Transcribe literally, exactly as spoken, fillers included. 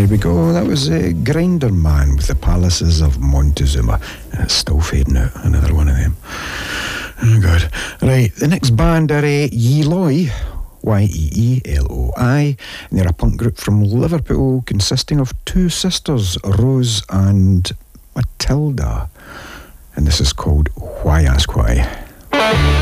There we go. That was uh, Grinder Man with the Palaces of Montezuma. Uh, it's still fading out. Another one of them. Oh, God. Right, the next band are uh, Yeeloi. Y E E L O I, and they're a punk group from Liverpool consisting of two sisters, Rose and Matilda, and this is called Why Ask Why.